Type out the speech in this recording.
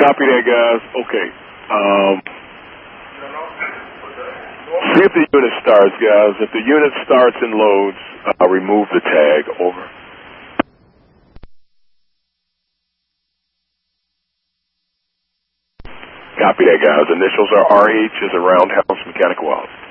Copy that, guys. Okay. See if the unit starts, guys. If the unit starts and loads, remove the tag. Over. Copy that, guys. Initials are RH as a Roundhouse Mechanical House.